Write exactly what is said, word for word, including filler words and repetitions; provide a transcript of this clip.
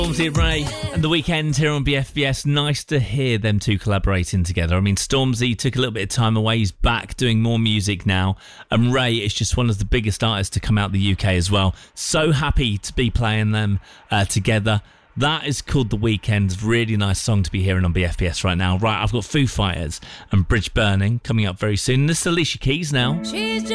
Stormzy and Ray and The Weeknd here on B F B S. Nice to hear them two collaborating together. I mean, Stormzy took a little bit of time away. He's back doing more music now. And Ray is just one of the biggest artists to come out the U K as well. So happy to be playing them uh, together. That is called The Weeknd. Really nice song to be hearing on B F B S right now. Right, I've got Foo Fighters and Bridge Burning coming up very soon. This is Alicia Keys now. She's